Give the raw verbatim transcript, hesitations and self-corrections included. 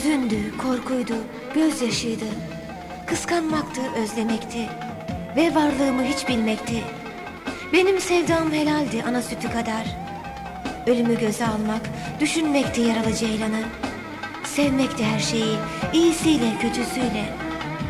Hüzündü, korkuydu, gözyaşıydı. Kıskanmaktı, özlemekti ve varlığımı hiç bilmekti. Benim sevdam helaldi ana sütü kadar. Ölümü göze almak, düşünmekti yaralı ceylanı. Sevmekti her şeyi, iyisiyle kötüsüyle.